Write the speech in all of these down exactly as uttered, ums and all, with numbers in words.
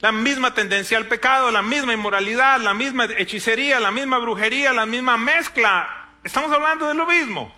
La misma tendencia al pecado, la misma inmoralidad, la misma hechicería, la misma brujería, la misma mezcla. Estamos hablando de lo mismo.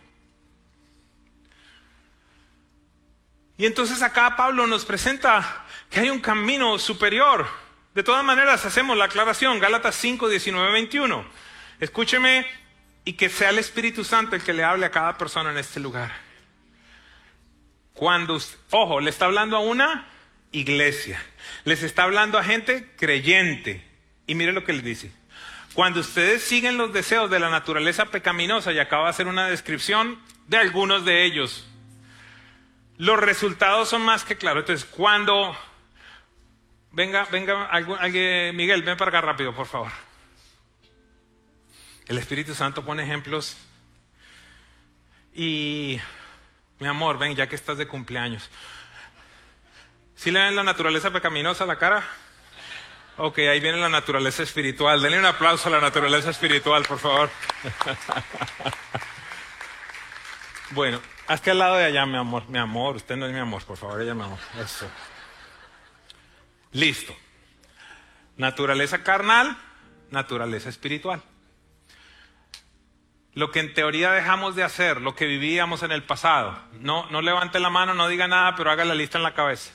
Y entonces acá Pablo nos presenta que hay un camino superior. De todas maneras, hacemos la aclaración, Gálatas cinco, diecinueve, veintiuno. Escúcheme, y que sea el Espíritu Santo el que le hable a cada persona en este lugar. Cuando, ojo, le está hablando a una iglesia, les está hablando a gente creyente. Y mire lo que les dice. Cuando ustedes siguen los deseos de la naturaleza pecaminosa, y acaba de hacer una descripción de algunos de ellos, los resultados son más que claros. Entonces, cuando... Venga, venga, alguien, Miguel, ven para acá rápido, por favor. El Espíritu Santo pone ejemplos. Y, mi amor, ven, ya que estás de cumpleaños. ¿Sí le ven la naturaleza pecaminosa a la cara? Ok, ahí viene la naturaleza espiritual. Denle un aplauso a la naturaleza espiritual, por favor. Bueno, hazte al lado de allá, mi amor. Mi amor, usted no es mi amor, por favor, ella es mi amor. Eso. Listo. Naturaleza carnal, naturaleza espiritual. Lo que en teoría dejamos de hacer, lo que vivíamos en el pasado. No, no levante la mano, no diga nada, pero haga la lista en la cabeza.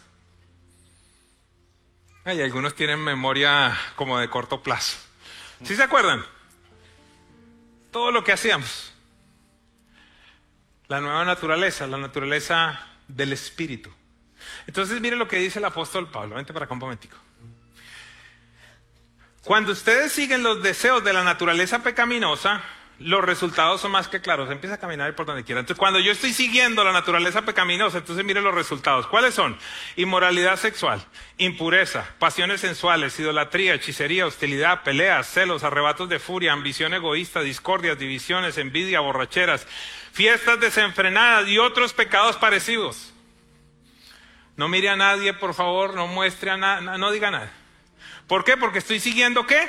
Ay, algunos tienen memoria como de corto plazo. ¿Sí se acuerdan? Todo lo que hacíamos. La nueva naturaleza, la naturaleza del espíritu. Entonces mire lo que dice el apóstol Pablo. Vente para acá un momentico. Cuando ustedes siguen los deseos de la naturaleza pecaminosa, los resultados son más que claros. Empieza a caminar por donde quiera. Entonces, cuando yo estoy siguiendo la naturaleza pecaminosa, entonces mire los resultados. ¿Cuáles son? Inmoralidad sexual, impureza, pasiones sensuales, idolatría, hechicería, hostilidad, peleas, celos, arrebatos de furia, ambición egoísta, discordias, divisiones, envidia, borracheras, fiestas desenfrenadas y otros pecados parecidos. No mire a nadie, por favor, no muestre a nada, no diga nada. ¿Por qué? Porque estoy siguiendo ¿qué?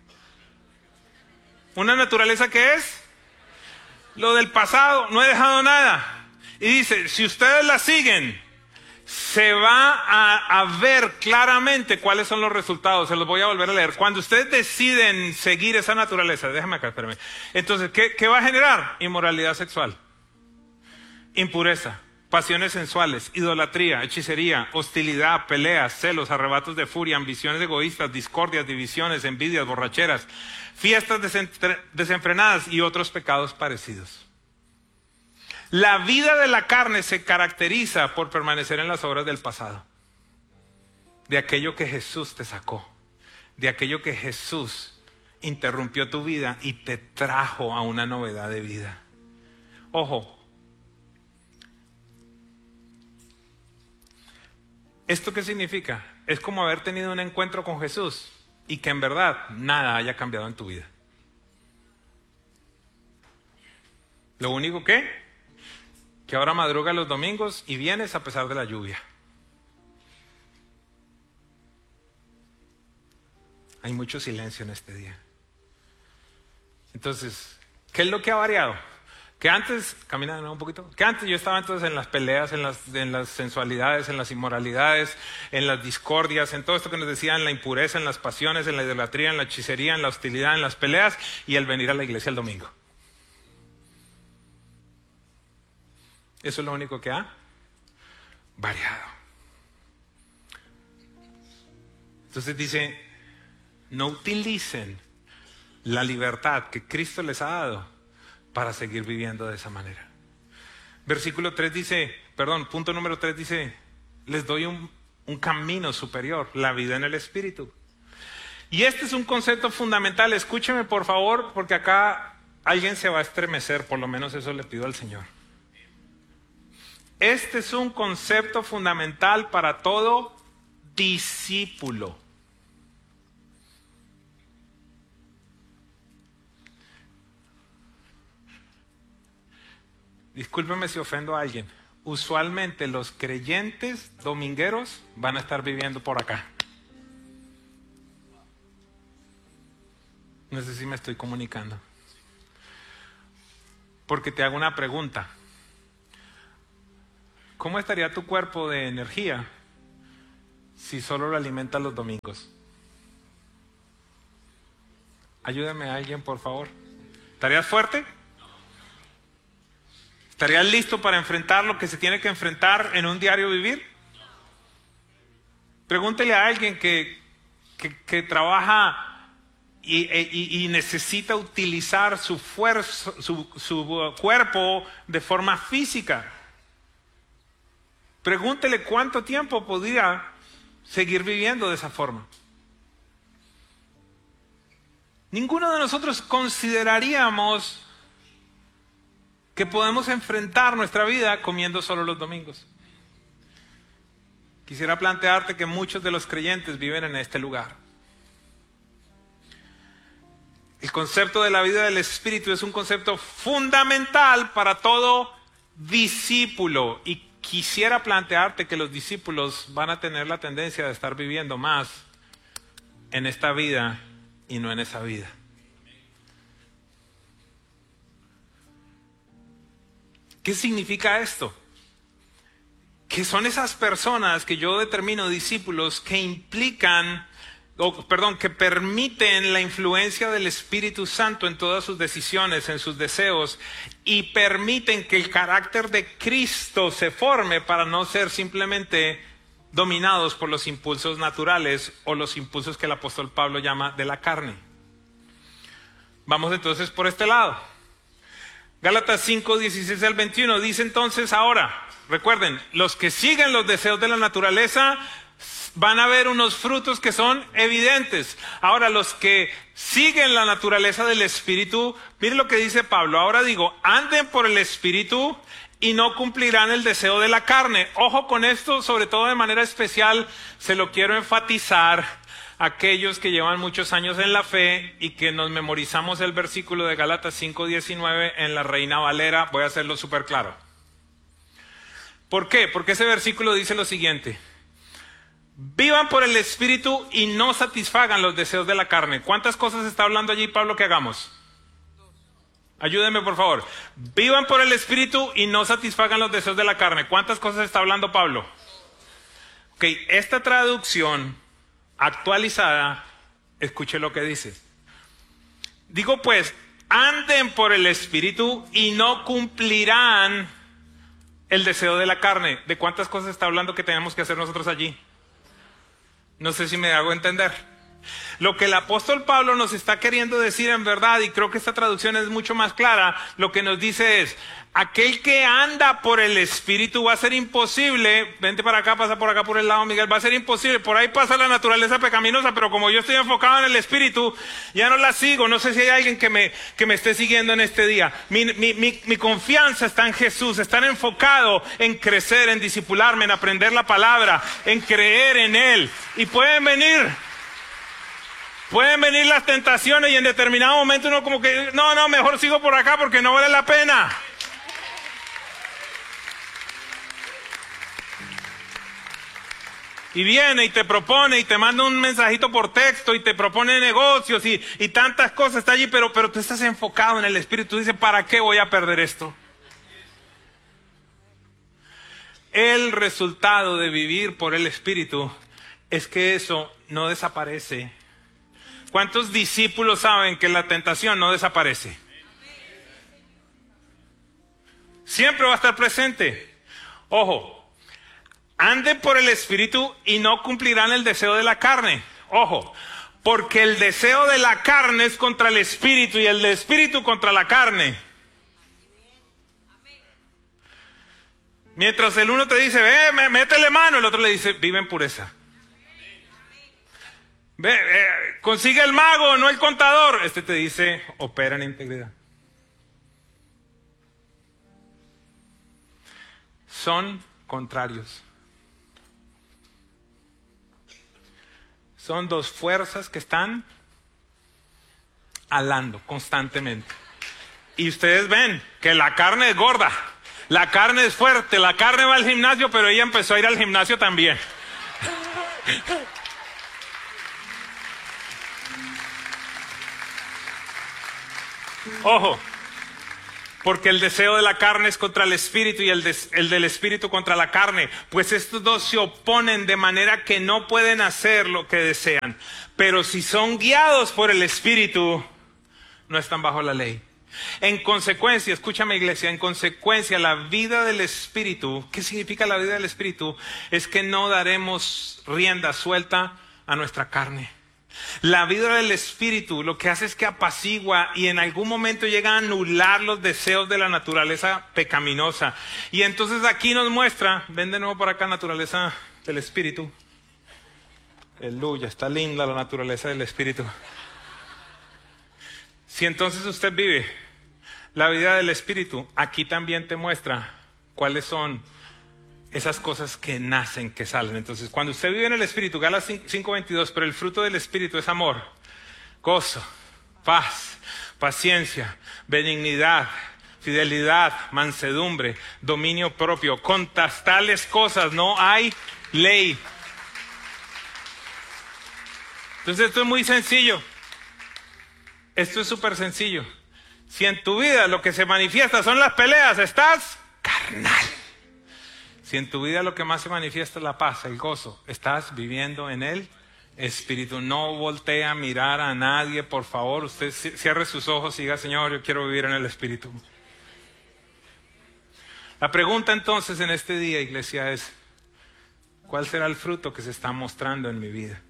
¿Una naturaleza que es? Lo del pasado, no he dejado nada. Y dice, si ustedes la siguen, se va a, a ver claramente cuáles son los resultados. Se los voy a volver a leer. Cuando ustedes deciden seguir esa naturaleza, déjame acá, espérame. Entonces, ¿qué, qué va a generar? Inmoralidad sexual, impureza, pasiones sensuales, idolatría, hechicería, hostilidad, peleas, celos, arrebatos de furia, ambiciones egoístas, discordias, divisiones, envidias, borracheras, fiestas desenfrenadas y otros pecados parecidos. La vida de la carne se caracteriza por permanecer en las obras del pasado, de aquello que Jesús te sacó, de aquello que Jesús interrumpió tu vida y te trajo a una novedad de vida. Ojo, ¿esto qué significa? Es como haber tenido un encuentro con Jesús y que en verdad nada haya cambiado en tu vida. Lo único que, que ahora madrugas los domingos y vienes a pesar de la lluvia. Hay mucho silencio en este día. Entonces, ¿qué es lo que ha variado? Que antes, camina de nuevo un poquito, que antes yo estaba entonces en las peleas, en las, en las sensualidades, en las inmoralidades, en las discordias, en todo esto que nos decían, en la impureza, en las pasiones, en la idolatría, en la hechicería, en la hostilidad, en las peleas y el venir a la iglesia el domingo. Eso es lo único que ha variado. Entonces dice, no utilicen la libertad que Cristo les ha dado para seguir viviendo de esa manera. Versículo tres dice, perdón, punto número tres dice, les doy un, un camino superior, la vida en el Espíritu. Y este es un concepto fundamental, escúcheme por favor, porque acá alguien se va a estremecer, por lo menos eso le pido al Señor. Este es un concepto fundamental para todo discípulo. Discúlpeme si ofendo a alguien. Usualmente los creyentes domingueros van a estar viviendo por acá. No sé si me estoy comunicando. Porque te hago una pregunta. ¿Cómo estaría tu cuerpo de energía si solo lo alimentas los domingos? Ayúdame a alguien, por favor. ¿Estarías fuerte? ¿Estarías listo para enfrentar lo que se tiene que enfrentar en un diario vivir? Pregúntele a alguien que, que, que trabaja y, y, y necesita utilizar su, fuerza, su, su cuerpo de forma física. Pregúntele cuánto tiempo podría seguir viviendo de esa forma. Ninguno de nosotros consideraríamos que podemos enfrentar nuestra vida comiendo solo los domingos. Quisiera plantearte que muchos de los creyentes viven en este lugar. El concepto de la vida del Espíritu es un concepto fundamental para todo discípulo. Y quisiera plantearte que los discípulos van a tener la tendencia de estar viviendo más en esta vida y no en esa vida. ¿Qué significa esto? Que son esas personas que yo determino discípulos que implican, o, perdón, que permiten la influencia del Espíritu Santo en todas sus decisiones, en sus deseos, y permiten que el carácter de Cristo se forme para no ser simplemente dominados por los impulsos naturales o los impulsos que el apóstol Pablo llama de la carne. Vamos entonces por este lado. Gálatas cinco, dieciséis al veintiuno dice entonces ahora, recuerden, los que siguen los deseos de la naturaleza van a ver unos frutos que son evidentes. Ahora, los que siguen la naturaleza del Espíritu, miren lo que dice Pablo. Ahora digo, anden por el Espíritu y no cumplirán el deseo de la carne. Ojo con esto, sobre todo de manera especial, se lo quiero enfatizar a aquellos que llevan muchos años en la fe y que nos memorizamos el versículo de Gálatas cinco diecinueve en la Reina Valera. Voy a hacerlo súper claro. ¿Por qué? Porque ese versículo dice lo siguiente: vivan por el Espíritu y no satisfagan los deseos de la carne. ¿Cuántas cosas está hablando allí Pablo que hagamos? Ayúdenme por favor. Vivan por el Espíritu y no satisfagan los deseos de la carne. ¿Cuántas cosas está hablando Pablo? Ok, esta traducción actualizada, escuche lo que dice. Digo pues, anden por el Espíritu y no cumplirán el deseo de la carne. ¿De cuántas cosas está hablando que tenemos que hacer nosotros allí? No sé si me hago entender. Lo que el apóstol Pablo nos está queriendo decir en verdad, y creo que esta traducción es mucho más clara, lo que nos dice es, aquel que anda por el Espíritu va a ser imposible, vente para acá, pasa por acá por el lado Miguel, va a ser imposible, por ahí pasa la naturaleza pecaminosa, pero como yo estoy enfocado en el Espíritu, ya no la sigo. No sé si hay alguien que me, que me esté siguiendo en este día. Mi, mi, mi, mi confianza está en Jesús, estar enfocado en crecer, en discipularme, en aprender la palabra, en creer en Él. Y pueden venir... Pueden venir las tentaciones y en determinado momento uno como que, no, no, mejor sigo por acá porque no vale la pena. Y viene y te propone y te manda un mensajito por texto y te propone negocios y, y tantas cosas está allí, pero, pero tú estás enfocado en el Espíritu. Tú dices, ¿para qué voy a perder esto? El resultado de vivir por el Espíritu es que eso no desaparece. ¿Cuántos discípulos saben que la tentación no desaparece? Siempre va a estar presente. Ojo, anden por el Espíritu y no cumplirán el deseo de la carne. Ojo, porque el deseo de la carne es contra el Espíritu y el de Espíritu contra la carne. Mientras el uno te dice, ve, métele mano, el otro le dice, vive en pureza. Ve, eh, consigue el mago, no el contador. Este te dice, opera en integridad. Son contrarios. Son dos fuerzas que están alando constantemente. Y ustedes ven que la carne es gorda, la carne es fuerte, la carne va al gimnasio, pero ella empezó a ir al gimnasio también. Ojo, Porque el deseo de la carne es contra el espíritu y el, de, el del espíritu contra la carne. Pues estos dos se oponen de manera que no pueden hacer lo que desean. Pero si son guiados por el espíritu, no están bajo la ley. En consecuencia, escúchame iglesia, en consecuencia la vida del espíritu, ¿qué significa la vida del espíritu? Es que no daremos rienda suelta a nuestra carne. La vida del espíritu lo que hace es que apacigua y en algún momento llega a anular los deseos de la naturaleza pecaminosa. Y entonces aquí nos muestra, ven de nuevo por acá, naturaleza del espíritu. Aleluya, está linda la naturaleza del espíritu. Si entonces usted vive la vida del espíritu, aquí también te muestra cuáles son esas cosas que nacen, que salen. Entonces, cuando usted vive en el espíritu, Gálatas cinco veintidós, pero el fruto del espíritu es amor, gozo, paz, paciencia, benignidad, fidelidad, mansedumbre, dominio propio. Contra tales cosas no hay ley. Entonces, esto es muy sencillo. Esto es súper sencillo. Si en tu vida lo que se manifiesta son las peleas, estás carnal. Si en tu vida lo que más se manifiesta es la paz, el gozo, estás viviendo en el espíritu. No voltee a mirar a nadie, por favor. Usted cierre sus ojos y diga, Señor, yo quiero vivir en el espíritu. La pregunta entonces en este día, iglesia, es, ¿cuál será el fruto que se está mostrando en mi vida?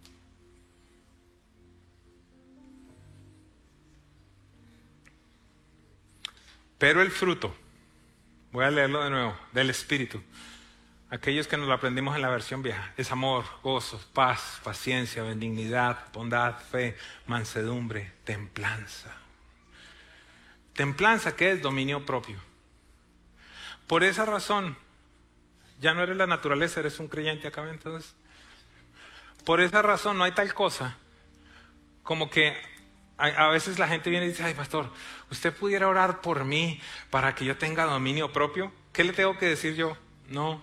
Pero el fruto, voy a leerlo de nuevo, del espíritu, aquellos que nos lo aprendimos en la versión vieja, es amor, gozo, paz, paciencia, benignidad, bondad, fe, mansedumbre, templanza. Templanza, ¿qué es? Dominio propio. Por esa razón, ya no eres la naturaleza, eres un creyente acá, entonces. Por esa razón no hay tal cosa como que a veces la gente viene y dice, ay pastor, ¿usted pudiera orar por mí para que yo tenga dominio propio? ¿Qué le tengo que decir yo? No.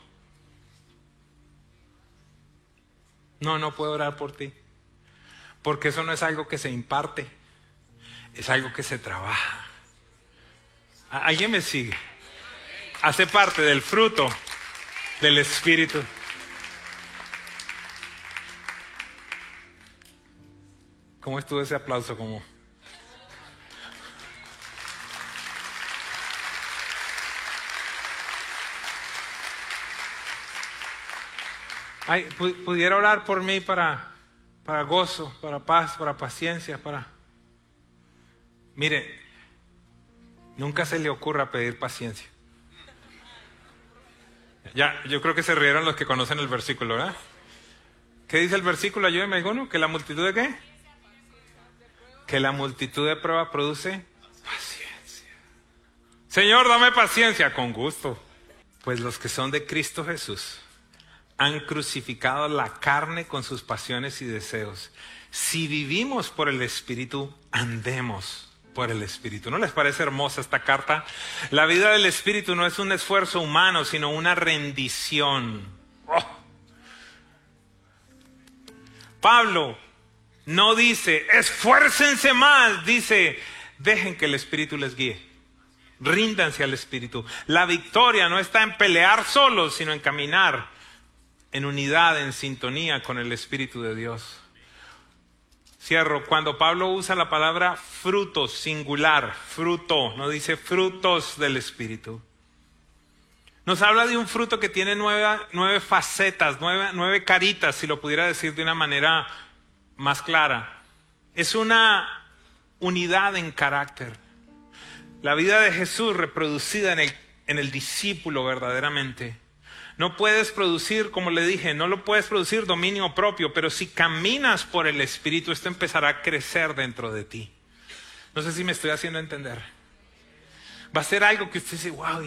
No, no puedo orar por ti. Porque eso no es algo que se imparte, es algo que se trabaja. ¿Alguien me sigue? Hace parte del fruto del espíritu. ¿Cómo estuvo ese aplauso? Como... Ay, pudiera orar por mí para, para gozo, para paz, para paciencia, para... Mire, nunca se le ocurra pedir paciencia. Ya, yo creo que se rieron los que conocen el versículo, ¿verdad? ¿Qué dice el versículo? Ayúdeme alguno. ¿Que la multitud de qué? Que la multitud de pruebas produce paciencia. Señor, dame paciencia. Con gusto. Pues los que son de Cristo Jesús han crucificado la carne con sus pasiones y deseos. Si vivimos por el Espíritu, andemos por el Espíritu. ¿No les parece hermosa esta carta? La vida del Espíritu no es un esfuerzo humano, sino una rendición. Oh. Pablo no dice, esfuércense más, dice, dejen que el Espíritu les guíe. Ríndanse al Espíritu. La victoria no está en pelear solos, sino en caminar en unidad, en sintonía con el Espíritu de Dios. Cierro. Cuando Pablo usa la palabra frutos, singular, fruto, no dice frutos del Espíritu. Nos habla de un fruto que tiene nueve, nueve facetas, nueve, nueve caritas, si lo pudiera decir de una manera más clara. Es una unidad en carácter. La vida de Jesús reproducida en el, en el discípulo verdaderamente. No puedes producir, como le dije, no lo puedes producir dominio propio, pero si caminas por el Espíritu, esto empezará a crecer dentro de ti. No sé si me estoy haciendo entender. Va a ser algo que usted dice, wow.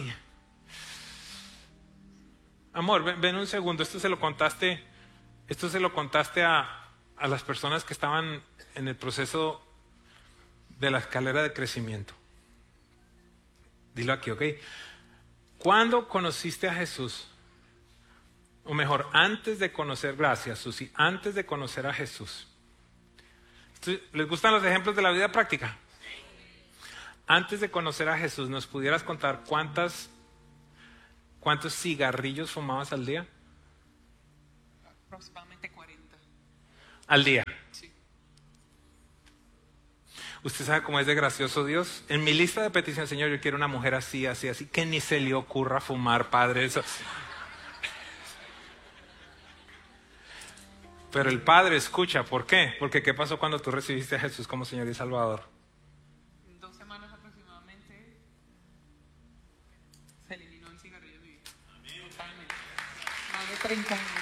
Amor, ven, ven un segundo, esto se lo contaste, esto se lo contaste a, a las personas que estaban en el proceso de la escalera de crecimiento. Dilo aquí, ¿ok? ¿Cuándo conociste a Jesús? O mejor, antes de conocer, gracias Susi, antes de conocer a Jesús. ¿Les gustan los ejemplos de la vida práctica? antes de conocer a Jesús, ¿nos pudieras contar cuántas, cuántos cigarrillos fumabas al día? Aproximadamente cuarenta. Al día. Sí. ¿Usted sabe cómo es de gracioso Dios? En mi lista de petición, Señor, yo quiero una mujer así, así, así, que ni se le ocurra fumar, Padre. Eso. Pero el Padre escucha, ¿por qué? Porque ¿qué pasó cuando tú recibiste a Jesús como Señor y Salvador? Dos semanas aproximadamente se eliminó el cigarrillo de mi vida. Totalmente. Más de treinta años.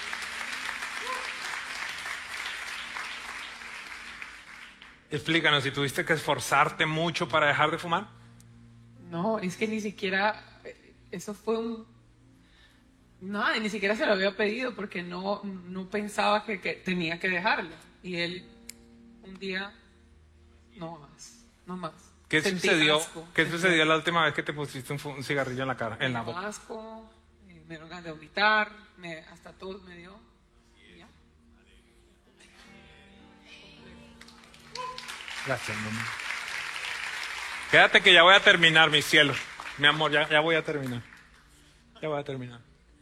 Explícanos, si tuviste que esforzarte mucho para dejar de fumar. No, es que ni siquiera, eso fue un... Nada, ni siquiera se lo había pedido porque no, no pensaba que, que tenía que dejarlo. Y él, un día, no más, no más. ¿Qué Sentí sucedió? asco. ¿Qué Sentí sucedió la última vez que te pusiste un, fu- un cigarrillo en la cara, en la boca? asco, eh, me dieron ganas de vomitar, me, hasta todo me dio. Y ya. Gracias, mamá. Quédate que ya voy a terminar, mi cielo. Mi amor, ya, ya voy a terminar. Ya voy a terminar.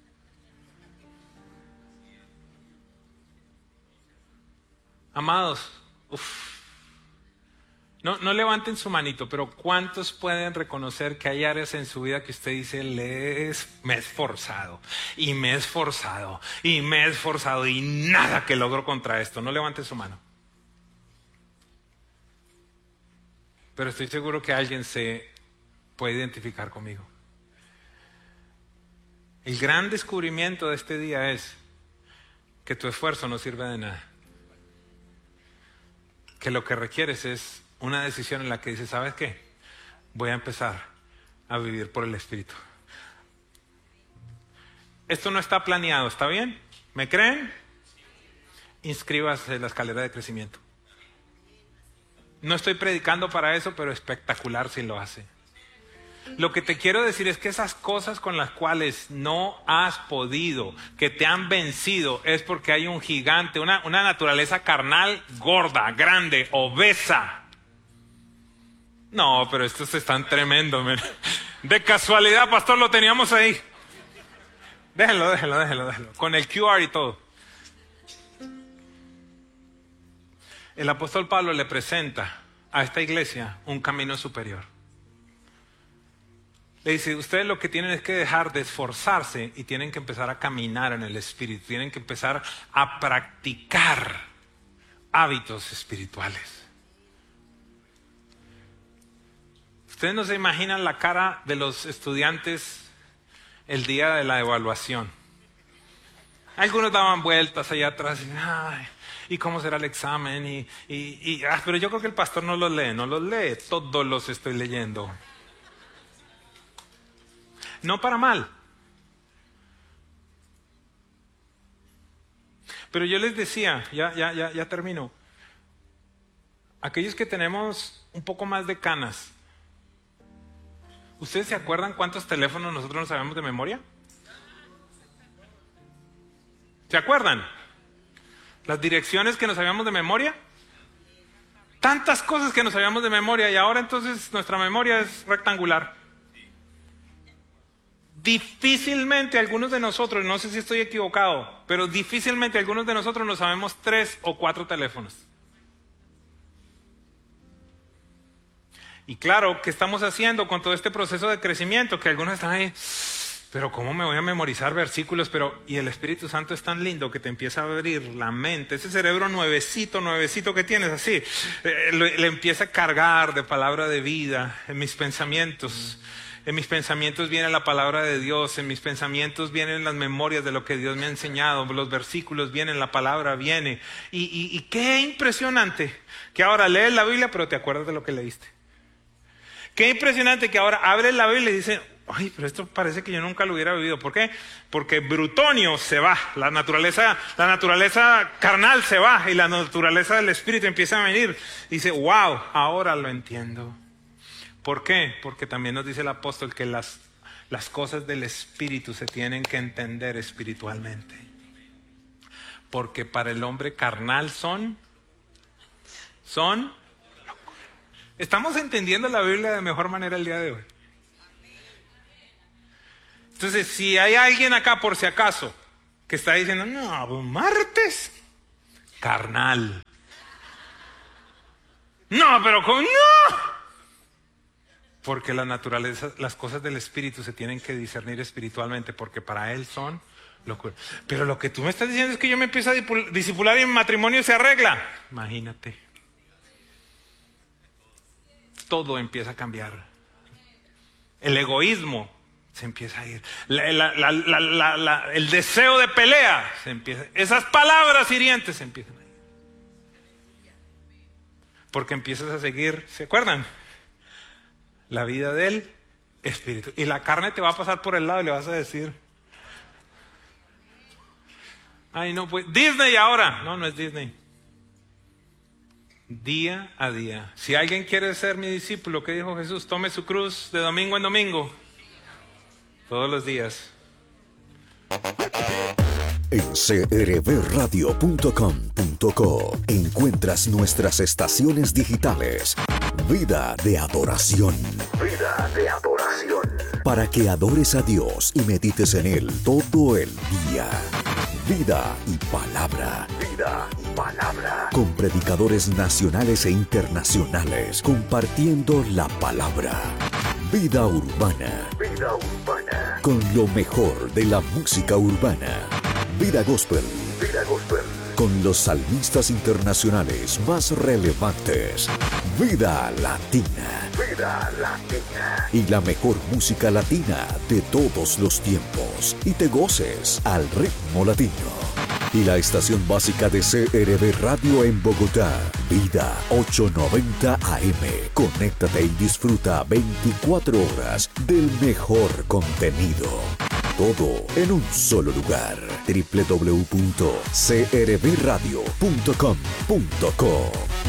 Amados, uf. No, no levanten su manito, pero ¿cuántos pueden reconocer que hay áreas en su vida que usted dice, le es, me he esforzado, y me he esforzado, y me he esforzado, y nada que logro contra esto? No levanten su mano. Pero estoy seguro que alguien se puede identificar conmigo. El gran descubrimiento de este día es que tu esfuerzo no sirve de nada. Que lo que requieres es una decisión en la que dices, ¿sabes qué? Voy a empezar a vivir por el Espíritu. Esto no está planeado, ¿está bien? ¿Me creen? Inscríbase en la escalera de crecimiento. No estoy predicando para eso, pero espectacular si lo hace. Lo que te quiero decir es que esas cosas con las cuales no has podido, que te han vencido, es porque hay un gigante, una, una naturaleza carnal gorda, grande, obesa. No, pero estos están tremendos. Man. De casualidad, pastor, lo teníamos ahí. Déjenlo, déjenlo, déjenlo, déjenlo. Con el Q R y todo. El apóstol Pablo le presenta a esta iglesia un camino superior. Le dice, ustedes lo que tienen es que dejar de esforzarse y tienen que empezar a caminar en el Espíritu. Tienen que empezar a practicar hábitos espirituales. Ustedes no se imaginan la cara de los estudiantes el día de la evaluación. Algunos daban vueltas allá atrás y, ay, ¿y cómo será el examen? Y, y, y, ah, pero yo creo que el pastor no los lee, no los lee, todos los estoy leyendo. No para mal. Pero yo les decía, ya, ya, ya, ya termino. Aquellos que tenemos un poco más de canas, ¿ustedes se acuerdan cuántos teléfonos nosotros nos sabemos de memoria? ¿Se acuerdan? Las direcciones que nos sabíamos de memoria. Tantas cosas que nos sabíamos de memoria y ahora entonces nuestra memoria es rectangular. Difícilmente algunos de nosotros, no sé si estoy equivocado, pero difícilmente algunos de nosotros nos sabemos tres o cuatro teléfonos. Y claro, ¿qué estamos haciendo con todo este proceso de crecimiento? Que algunos están ahí, pero ¿cómo me voy a memorizar versículos? Pero y el Espíritu Santo es tan lindo que te empieza a abrir la mente. Ese cerebro nuevecito, nuevecito que tienes así, eh, le, le empieza a cargar de palabra de vida en mis pensamientos. En mis pensamientos viene la palabra de Dios, en mis pensamientos vienen las memorias de lo que Dios me ha enseñado, los versículos vienen, la palabra viene. Y, y, y qué impresionante que ahora lees la Biblia, pero te acuerdas de lo que leíste. Qué impresionante que ahora abres la Biblia y dices, ay, pero esto parece que yo nunca lo hubiera vivido. ¿Por qué? Porque Brutonio se va, la naturaleza, la naturaleza carnal se va y la naturaleza del Espíritu empieza a venir. Dice, wow, ahora lo entiendo. ¿Por qué? Porque también nos dice el apóstol que las, las cosas del Espíritu se tienen que entender espiritualmente. Porque para el hombre carnal son, son... Estamos entendiendo la Biblia de mejor manera el día de hoy. Entonces, si hay alguien acá, por si acaso, que está diciendo, no, martes, carnal. No, pero con no. Porque la naturaleza, las cosas del espíritu se tienen que discernir espiritualmente, porque para él son locura. Pero lo que tú me estás diciendo es que yo me empiezo a discipular y en matrimonio se arregla. Imagínate. Todo empieza a cambiar. El egoísmo se empieza a ir. La, la, la, la, la, la, el deseo de pelea se empieza. Esas palabras hirientes se empiezan a ir. Porque empiezas a seguir, ¿se acuerdan? La vida del espíritu. Y la carne te va a pasar por el lado y le vas a decir, ay no, pues Disney ahora. No, no es Disney. Día a día. Si alguien quiere ser mi discípulo, ¿qué dijo Jesús? Tome su cruz de domingo en domingo. Todos los días. En c r b radio punto com punto co encuentras nuestras estaciones digitales. Vida de adoración. Vida de adoración. Para que adores a Dios y medites en Él todo el día. Vida y palabra. Vida y palabra. Con predicadores nacionales e internacionales compartiendo la palabra. Vida urbana. Vida urbana. Con lo mejor de la música urbana. Vida gospel. Vida gospel. Con los salmistas internacionales más relevantes. Vida latina. Vida latina. Y la mejor música latina de todos los tiempos. Y te goces al ritmo latino. Y la estación básica de C R B Radio en Bogotá. Vida ochocientos noventa A M. Conéctate y disfruta veinticuatro horas del mejor contenido. Todo en un solo lugar. doble u doble u doble u punto c r b radio punto com punto co.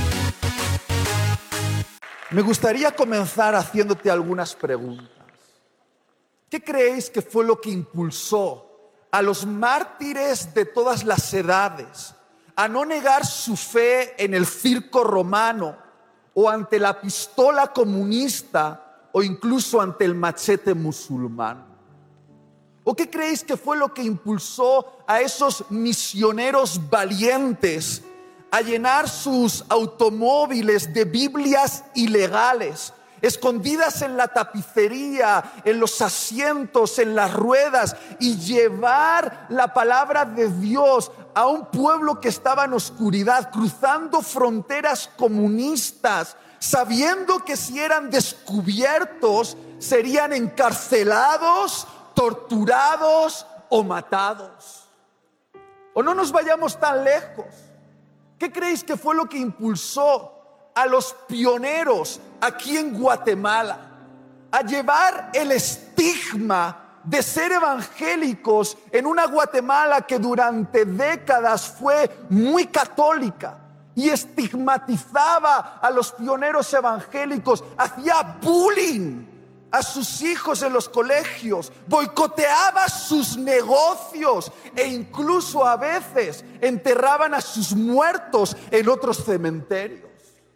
Me gustaría comenzar haciéndote algunas preguntas. ¿Qué creéis que fue lo que impulsó a los mártires de todas las edades a no negar su fe en el circo romano o ante la pistola comunista o incluso ante el machete musulmán? ¿O qué creéis que fue lo que impulsó a esos misioneros valientes a llenar sus automóviles de Biblias ilegales, escondidas en la tapicería, en los asientos, en las ruedas, y llevar la palabra de Dios a un pueblo que estaba en oscuridad, cruzando fronteras comunistas, sabiendo que si eran descubiertos serían encarcelados, torturados o matados? O no nos vayamos tan lejos. ¿Qué creéis que fue lo que impulsó a los pioneros aquí en Guatemala a llevar el estigma de ser evangélicos en una Guatemala que durante décadas fue muy católica y estigmatizaba a los pioneros evangélicos, hacía bullying a sus hijos en los colegios, boicoteaba sus negocios e incluso a veces enterraban a sus muertos en otros cementerios?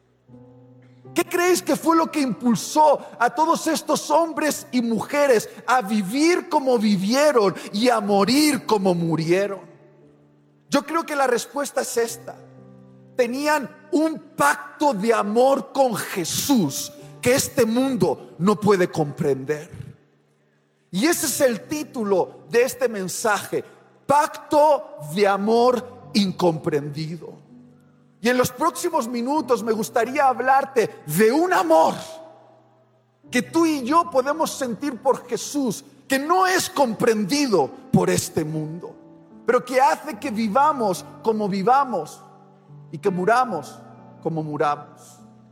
¿Qué creéis que fue lo que impulsó a todos estos hombres y mujeres a vivir como vivieron y a morir como murieron? Yo creo que la respuesta es esta. Tenían un pacto de amor con Jesús que este mundo no puede comprender. Y ese es el título de este mensaje: Pacto de amor incomprendido. Y en los próximos minutos me gustaría hablarte de un amor que tú y yo podemos sentir por Jesús, que no es comprendido por este mundo, pero que hace que vivamos como vivamos y que muramos como muramos.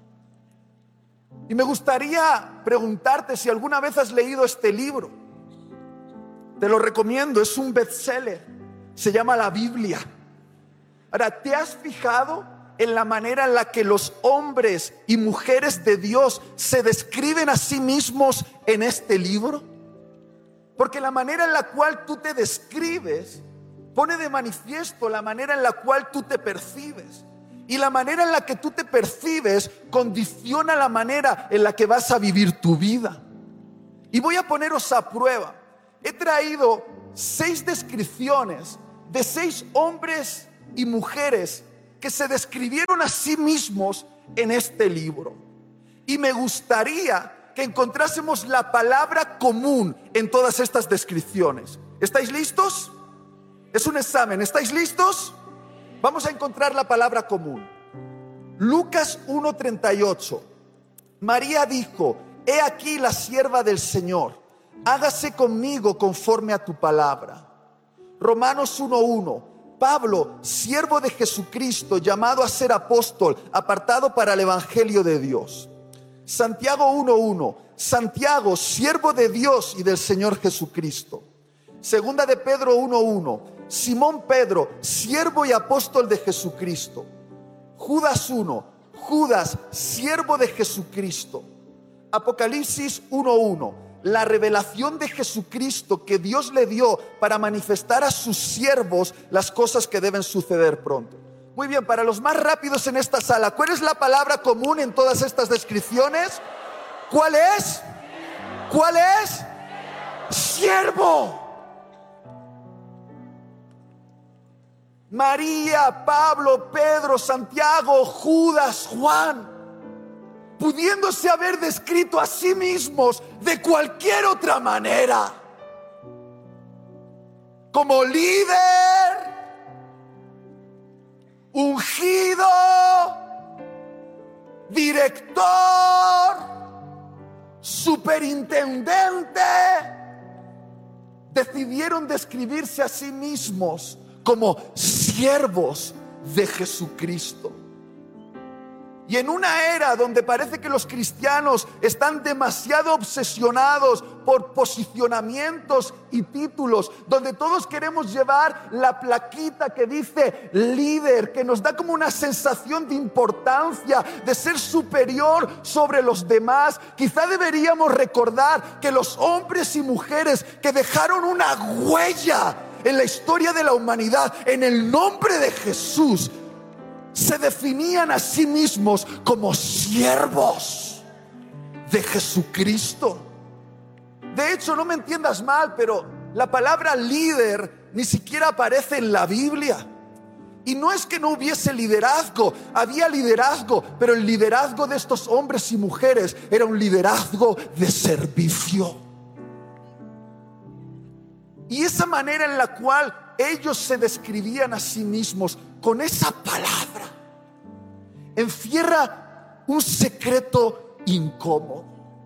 Y me gustaría preguntarte si alguna vez has leído este libro. Te lo recomiendo, es un bestseller. Se llama La Biblia. Ahora, ¿te has fijado en la manera en la que los hombres y mujeres de Dios se describen a sí mismos en este libro? Porque la manera en la cual tú te describes pone de manifiesto la manera en la cual tú te percibes. Y la manera en la que tú te percibes condiciona la manera en la que vas a vivir tu vida. Y voy a poneros a prueba. He traído seis descripciones de seis hombres y mujeres que se describieron a sí mismos en este libro. Y me gustaría que encontrásemos la palabra común en todas estas descripciones. ¿Estáis listos? Es un examen. ¿Estáis listos? Vamos a encontrar la palabra común. Lucas uno treinta y ocho. María dijo: he aquí la sierva del Señor, hágase conmigo conforme a tu palabra. Romanos uno uno. Pablo, siervo de Jesucristo, llamado a ser apóstol, apartado para el evangelio de Dios. Santiago uno uno. Santiago, siervo de Dios y del Señor Jesucristo. Segunda de Pedro uno uno. Simón Pedro, siervo y apóstol de Jesucristo. Judas uno. Judas, siervo de Jesucristo. Apocalipsis uno uno. La revelación de Jesucristo que Dios le dio para manifestar a sus siervos las cosas que deben suceder pronto. Muy bien, para los más rápidos en esta sala, ¿cuál es la palabra común en todas estas descripciones? ¿Cuál es? ¿Cuál es? Siervo. María, Pablo, Pedro, Santiago, Judas, Juan, pudiéndose haber descrito a sí mismos de cualquier otra manera, como líder, ungido, director, superintendente, decidieron describirse a sí mismos como siervos de Jesucristo. Y en una era donde parece que los cristianos están demasiado obsesionados por posicionamientos y títulos, donde todos queremos llevar la plaquita que dice líder, que nos da como una sensación de importancia, de ser superior sobre los demás, quizá deberíamos recordar que los hombres y mujeres que dejaron una huella en la historia de la humanidad, en el nombre de Jesús, se definían a sí mismos como siervos de Jesucristo. De hecho, no me entiendas mal, pero la palabra líder ni siquiera aparece en la Biblia. Y no es que no hubiese liderazgo, había liderazgo, pero el liderazgo de estos hombres y mujeres era un liderazgo de servicio. Y esa manera en la cual ellos se describían a sí mismos con esa palabra encierra un secreto incómodo.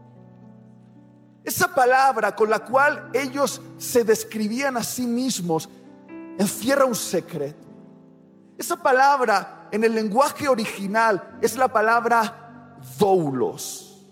Esa palabra con la cual ellos se describían a sí mismos encierra un secreto. Esa palabra en el lenguaje original es la palabra doulos.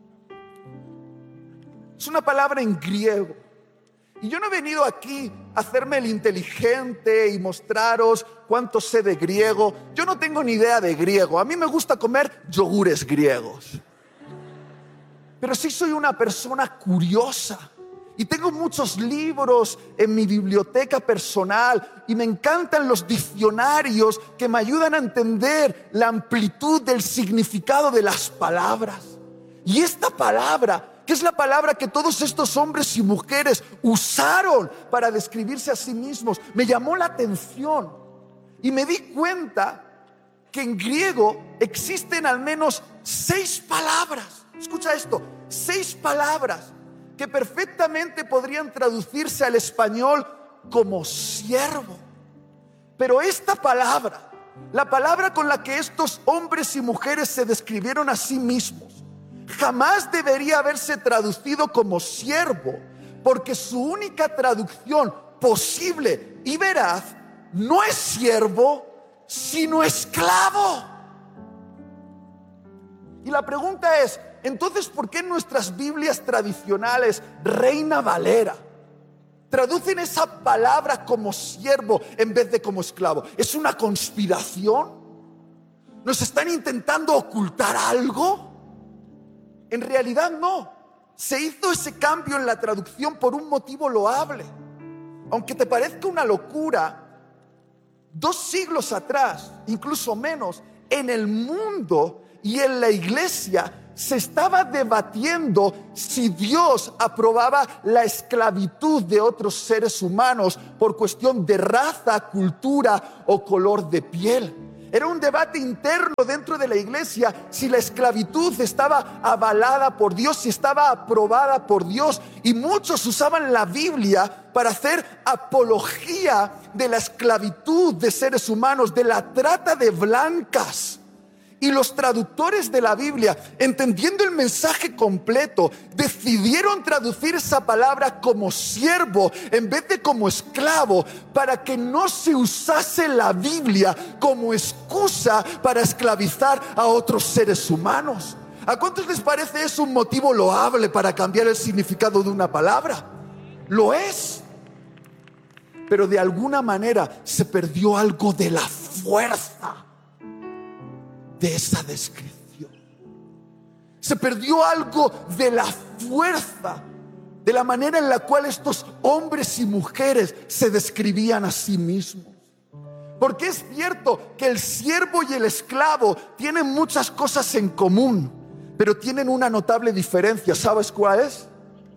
Es una palabra en griego. Y yo no he venido aquí a hacerme el inteligente y mostraros cuánto sé de griego. Yo no tengo ni idea de griego. A mí me gusta comer yogures griegos. Pero sí soy una persona curiosa. Y tengo muchos libros en mi biblioteca personal. Y me encantan los diccionarios que me ayudan a entender la amplitud del significado de las palabras. Y esta palabra, que es la palabra que todos estos hombres y mujeres usaron para describirse a sí mismos, me llamó la atención y me di cuenta que en griego existen al menos seis palabras. Escucha esto, seis palabras que perfectamente podrían traducirse al español como siervo. Pero esta palabra, la palabra con la que estos hombres y mujeres se describieron a sí mismos, jamás debería haberse traducido como siervo, porque su única traducción posible y veraz no es siervo, sino esclavo. Y la pregunta es, entonces, ¿por qué en nuestras Biblias tradicionales, Reina Valera, traducen esa palabra como siervo en vez de como esclavo? ¿Es una conspiración? ¿Nos están intentando ocultar algo? En realidad no. Se hizo ese cambio en la traducción por un motivo loable. Aunque te parezca una locura, dos siglos atrás, incluso menos, en el mundo y en la iglesia se estaba debatiendo si Dios aprobaba la esclavitud de otros seres humanos por cuestión de raza, cultura o color de piel. Era un debate interno dentro de la iglesia si la esclavitud estaba avalada por Dios, si estaba aprobada por Dios. Y muchos usaban la Biblia para hacer apología de la esclavitud de seres humanos, de la trata de blancas. Y los traductores de la Biblia, entendiendo el mensaje completo, decidieron traducir esa palabra como siervo en vez de como esclavo, para que no se usase la Biblia como excusa para esclavizar a otros seres humanos. ¿A cuántos les parece eso un motivo loable para cambiar el significado de una palabra? Lo es. Pero de alguna manera se perdió algo de la fuerza de esa descripción. Se perdió algo de la fuerza, de la manera en la cual estos hombres y mujeres se describían a sí mismos. Porque es cierto que el siervo y el esclavo tienen muchas cosas en común, pero tienen una notable diferencia. ¿Sabes cuál es?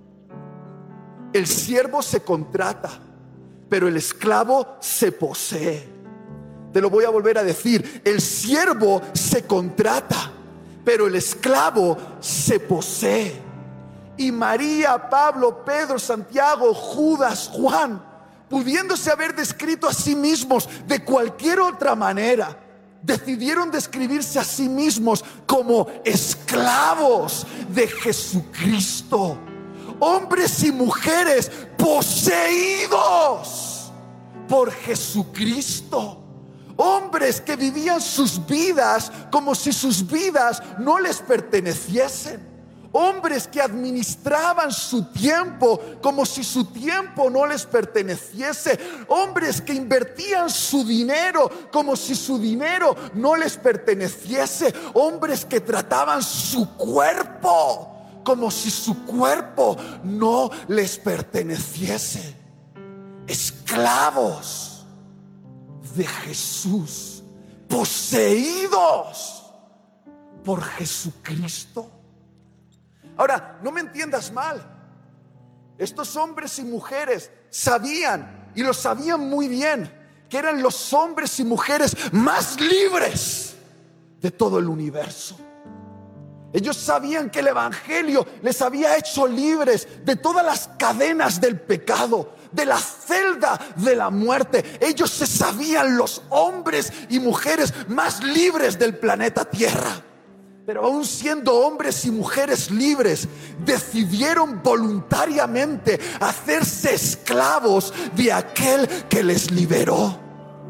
El siervo se contrata, pero el esclavo se posee. Te lo voy a volver a decir. El siervo se contrata, pero el esclavo se posee. Y María, Pablo, Pedro, Santiago, Judas, Juan, pudiéndose haber descrito a sí mismos de cualquier otra manera, decidieron describirse a sí mismos como esclavos de Jesucristo. Hombres y mujeres poseídos por Jesucristo. Hombres que vivían sus vidas como si sus vidas no les perteneciesen. Hombres que administraban su tiempo como si su tiempo no les perteneciese. Hombres que invertían su dinero como si su dinero no les perteneciese. Hombres que trataban su cuerpo como si su cuerpo no les perteneciese. Esclavos de Jesús, poseídos por Jesucristo. Ahora, no me entiendas mal. Estos hombres y mujeres sabían, y lo sabían muy bien, que eran los hombres y mujeres más libres de todo el universo. Ellos sabían que el evangelio les había hecho libres de todas las cadenas del pecado, de la celda de la muerte. Ellos se sabían los hombres y mujeres más libres del planeta Tierra. Pero aún siendo hombres y mujeres libres, decidieron voluntariamente hacerse esclavos de aquel que les liberó.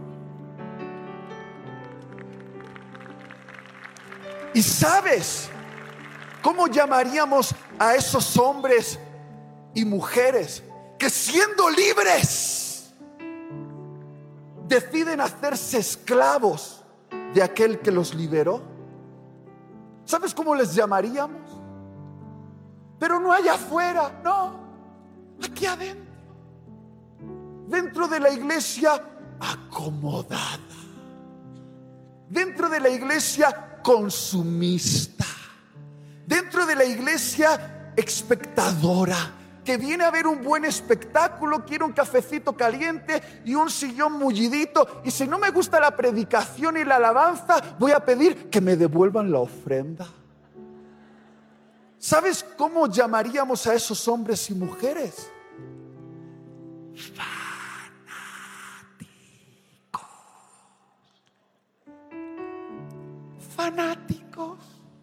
¿Y sabes cómo llamaríamos a esos hombres y mujeres que siendo libres deciden hacerse esclavos de aquel que los liberó? ¿Sabes cómo les llamaríamos? Pero no allá afuera, no, aquí adentro, dentro de la iglesia acomodada, dentro de la iglesia consumista, dentro de la iglesia espectadora, que viene a ver un buen espectáculo, quiere un cafecito caliente y un sillón mullidito, y si no me gusta la predicación y la alabanza, voy a pedir que me devuelvan la ofrenda. ¿Sabes cómo llamaríamos a esos hombres y mujeres? Fanáticos. Fanáticos.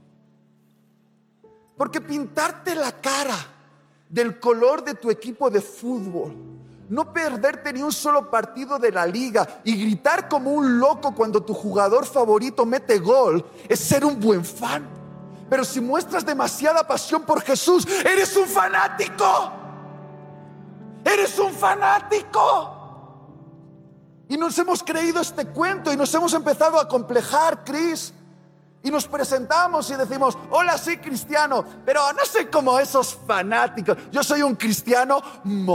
Porque pintarte la cara del color de tu equipo de fútbol, no perderte ni un solo partido de la liga y gritar como un loco cuando tu jugador favorito mete gol, es ser un buen fan. Pero si muestras demasiada pasión por Jesús, eres un fanático. Eres un fanático. Y nos hemos creído este cuento y nos hemos empezado a complejar, Cris. Y nos presentamos y decimos: hola, soy cristiano, pero no soy como esos fanáticos. Yo soy un cristiano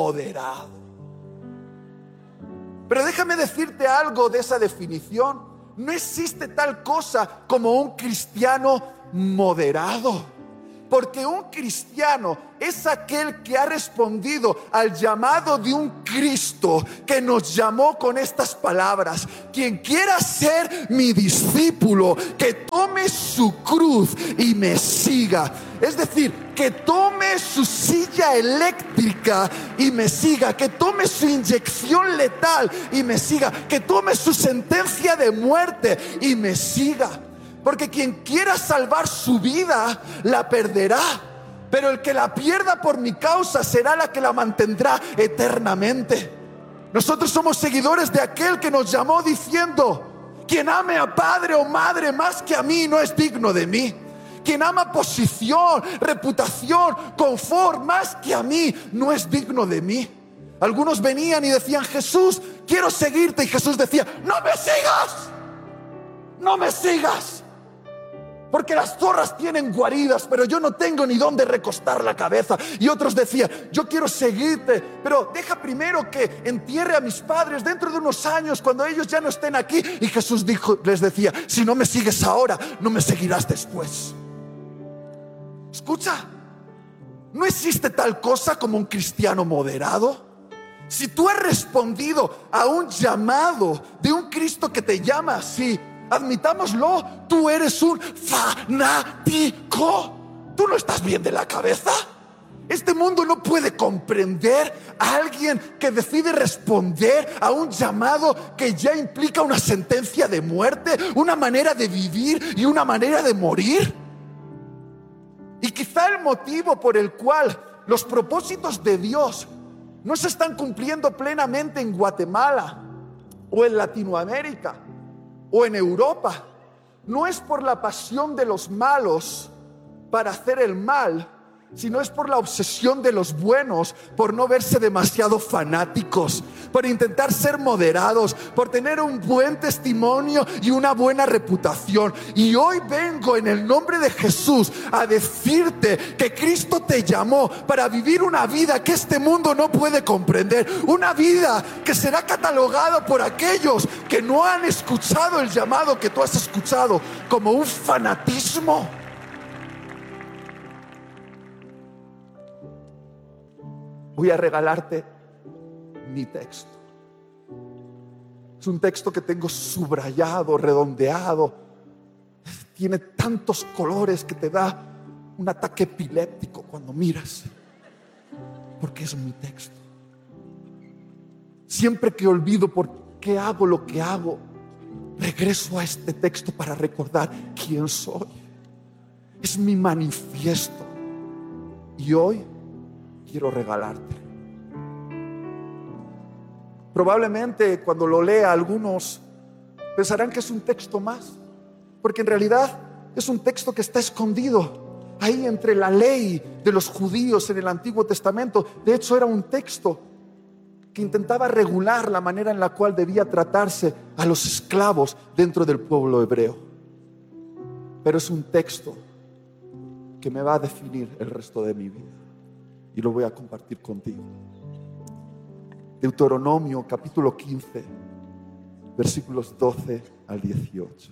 moderado. Pero déjame decirte algo de esa definición. no existe tal cosa como un cristiano moderado. Porque un cristiano es aquel que ha respondido al llamado de un Cristo que nos llamó con estas palabras: quien quiera ser mi discípulo, que tome su cruz y me siga. Es decir, que tome su silla eléctrica y me siga, que tome su inyección letal y me siga, que tome su sentencia de muerte y me siga. Porque quien quiera salvar su vida, la perderá. Pero el que la pierda por mi causa será la que la mantendrá eternamente. Nosotros somos seguidores de aquel que nos llamó diciendo: quien ame a padre o madre más que a mí no es digno de mí. Quien ama posición, reputación, confort más que a mí no es digno de mí. Algunos venían y decían: Jesús, quiero seguirte. Y Jesús decía: no me sigas, no me sigas. Porque las zorras tienen guaridas, pero yo no tengo ni dónde recostar la cabeza. Y otros decían: yo quiero seguirte, pero deja primero que entierre a mis padres dentro de unos años, cuando ellos ya no estén aquí. Y Jesús dijo, les decía: si no me sigues ahora, no me seguirás después. Escucha, no existe tal cosa como un cristiano moderado. Si tú has respondido a un llamado de un Cristo que te llama así, admitámoslo, tú eres un fanático. ¿Tú no estás bien de la cabeza? Este mundo no puede comprender a alguien que decide responder a un llamado que ya implica una sentencia de muerte, una manera de vivir y una manera de morir. Y quizá el motivo por el cual los propósitos de Dios no se están cumpliendo plenamente en Guatemala o en Latinoamérica o en Europa, no es por la pasión de los malos para hacer el mal, sino es por la obsesión de los buenos por no verse demasiado fanáticos, por intentar ser moderados, por tener un buen testimonio y una buena reputación. Y hoy vengo en el nombre de Jesús a decirte que Cristo te llamó para vivir una vida que este mundo no puede comprender, una vida que será catalogada por aquellos que no han escuchado el llamado que tú has escuchado como un fanatismo. Voy a regalarte mi texto. Es un texto que tengo subrayado, redondeado. Tiene tantos colores que te da un ataque epiléptico cuando miras, porque es mi texto. Siempre que olvido por qué hago lo que hago, regreso a este texto para recordar quién soy. Es mi manifiesto. Y hoy quiero regalarte. Probablemente cuando lo lea algunos pensarán que es un texto más, porque en realidad es un texto que está escondido ahí entre la ley de los judíos en el Antiguo Testamento. De hecho, era un texto que intentaba regular la manera en la cual debía tratarse a los esclavos dentro del pueblo hebreo. Pero es un texto que me va a definir el resto de mi vida. Y lo voy a compartir contigo. Deuteronomio capítulo quince, versículos doce al dieciocho.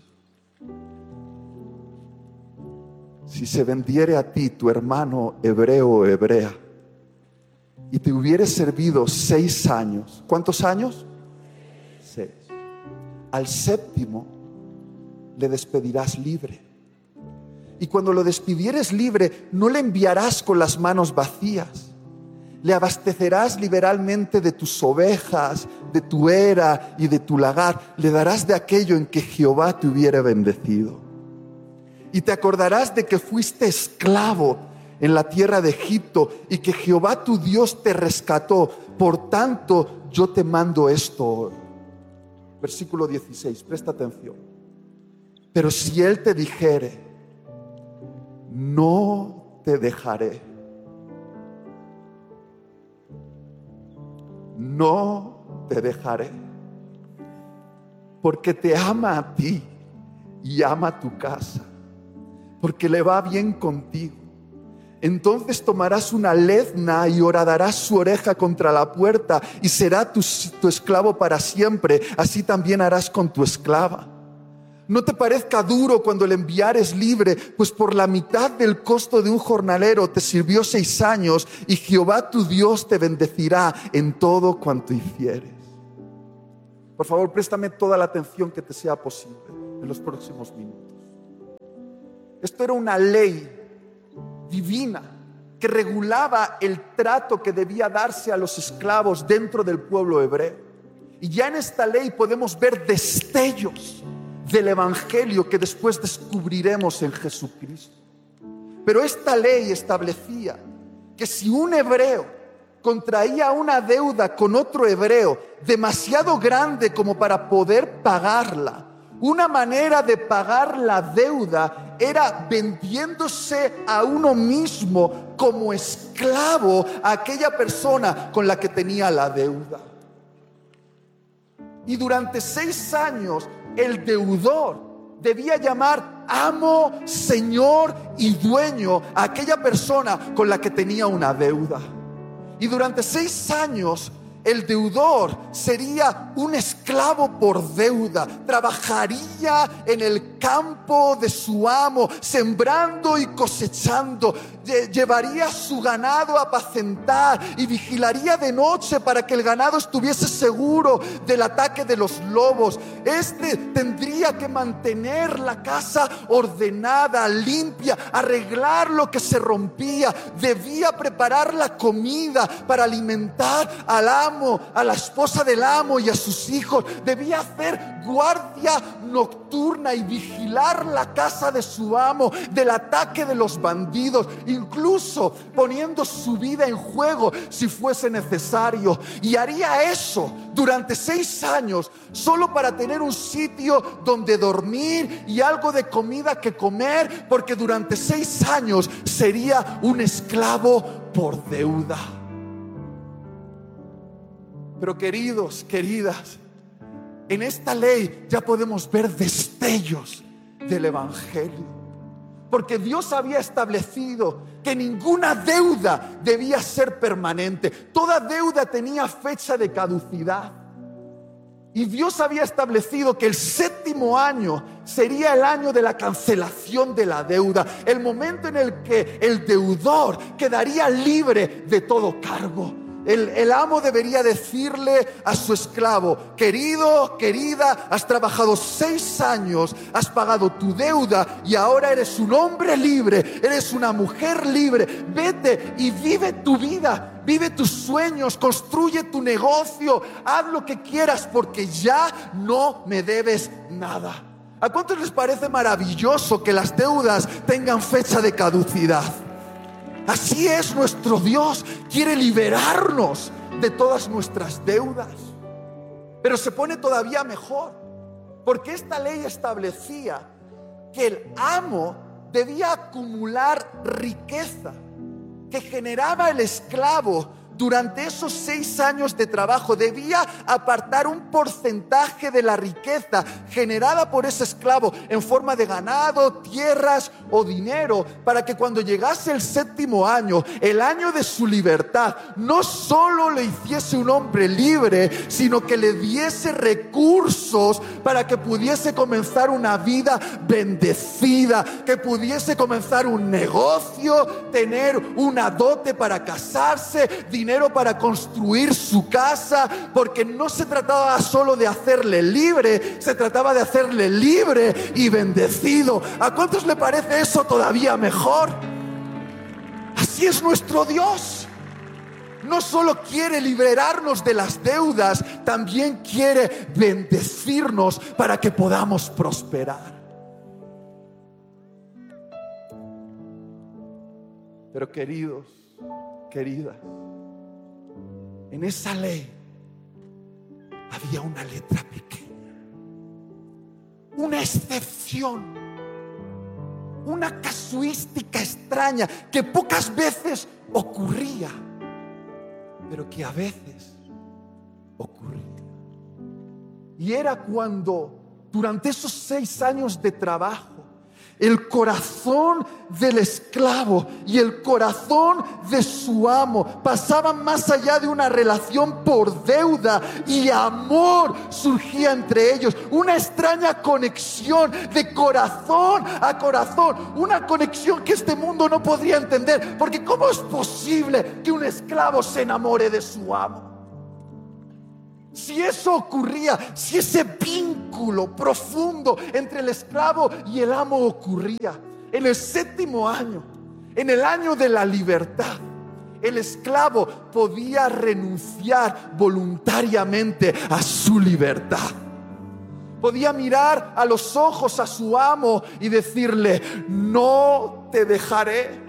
Si se vendiere a ti tu hermano hebreo o hebrea y te hubiere servido seis años, ¿cuántos años? Seis. Al séptimo le despedirás libre. Y cuando lo despidieres libre, no le enviarás con las manos vacías. Le abastecerás liberalmente de tus ovejas, de tu era y de tu lagar. Le darás de aquello en que Jehová te hubiere bendecido. Y te acordarás de que fuiste esclavo en la tierra de Egipto y que Jehová tu Dios te rescató. Por tanto, yo te mando esto hoy. Versículo dieciséis, presta atención. Pero si él te dijere: no te dejaré, no te dejaré, porque te ama a ti y ama a tu casa, porque le va bien contigo, entonces tomarás una lezna y horadarás su oreja contra la puerta, y será tu, tu esclavo para siempre. Así también harás con tu esclava. No te parezca duro cuando el enviar es libre, pues por la mitad del costo de un jornalero te sirvió seis años, y Jehová tu Dios te bendecirá en todo cuanto hicieres. Por favor, préstame toda la atención que te sea posible en los próximos minutos. Esto era una ley divina que regulaba el trato que debía darse a los esclavos dentro del pueblo hebreo. Y ya en esta ley podemos ver destellos del evangelio que después descubriremos en Jesucristo. Pero esta ley establecía que si un hebreo contraía una deuda con otro hebreo demasiado grande como para poder pagarla, una manera de pagar la deuda era vendiéndose a uno mismo como esclavo a aquella persona con la que tenía la deuda. Y durante seis años el deudor debía llamar amo, señor y dueño a aquella persona con la que tenía una deuda. Y durante seis años el deudor sería un esclavo por deuda. Trabajaría en el campo de su amo, sembrando y cosechando. Llevaría su ganado a apacentar y vigilaría de noche para que el ganado estuviese seguro del ataque de los lobos. Este tendría que mantener la casa ordenada, limpia, arreglar lo que se rompía. Debía preparar la comida para alimentar al amo, a la esposa del amo y a sus hijos. Debía hacer guardia nocturna y vigilar la casa de su amo del ataque de los bandidos, incluso poniendo su vida en juego si fuese necesario. Y haría eso durante seis años solo para tener un sitio donde dormir y algo de comida que comer, porque durante seis años sería un esclavo por deuda. Pero queridos, queridas, en esta ley ya podemos ver destellos del evangelio, porque Dios había establecido que ninguna deuda debía ser permanente. Toda deuda tenía fecha de caducidad. Y Dios había establecido que el séptimo año sería el año de la cancelación de la deuda, el momento en el que el deudor quedaría libre de todo cargo. El, el amo debería decirle a su esclavo: querido, querida, has trabajado seis años, has pagado tu deuda y ahora eres un hombre libre, eres una mujer libre. Vete y vive tu vida, vive tus sueños, construye tu negocio, haz lo que quieras, porque ya no me debes nada. ¿A cuántos les parece maravilloso que las deudas tengan fecha de caducidad? Así es nuestro Dios, quiere liberarnos de todas nuestras deudas. Pero se pone todavía mejor, porque esta ley establecía que el amo debía acumular riqueza que generaba el esclavo. Durante esos seis años de trabajo debía apartar un porcentaje de la riqueza generada por ese esclavo en forma de ganado, tierras o dinero, para que cuando llegase el séptimo año, el año de su libertad, no solo le hiciese un hombre libre, sino que le diese recursos para que pudiese comenzar una vida bendecida, que pudiese comenzar un negocio, tener una dote para casarse, dinero dinero para construir su casa, porque no se trataba solo de hacerle libre, se trataba de hacerle libre y bendecido. ¿A cuántos le parece eso todavía mejor? Así es nuestro Dios. No solo quiere liberarnos de las deudas, también quiere bendecirnos para que podamos prosperar. Pero queridos, queridas, en esa ley había una letra pequeña, una excepción, una casuística extraña que pocas veces ocurría, pero que a veces ocurría. Y era cuando durante esos seis años de trabajo El corazón del esclavo y el corazón de su amo pasaban más allá de una relación por deuda, y amor surgía entre ellos. Una extraña conexión de corazón a corazón, una conexión que este mundo no podría entender, porque ¿cómo es posible que un esclavo se enamore de su amo? Si eso ocurría, si ese vínculo profundo entre el esclavo y el amo ocurría, en el séptimo año, en el año de la libertad, el esclavo podía renunciar voluntariamente a su libertad. Podía mirar a los ojos a su amo y decirle: no te dejaré,